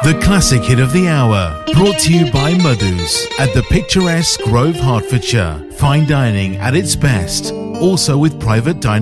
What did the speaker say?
The classic hit of the hour, brought to you by Madhu's at the picturesque Grove, Hertfordshire. Fine dining at its best, also with private dining.